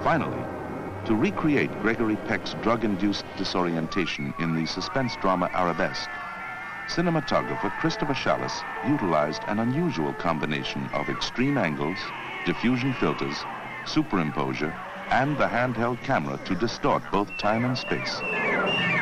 Finally, to recreate Gregory Peck's drug-induced disorientation in the suspense drama Arabesque, cinematographer Christopher Shallis utilized an unusual combination of extreme angles, diffusion filters, superimposure, and the handheld camera to distort both time and space.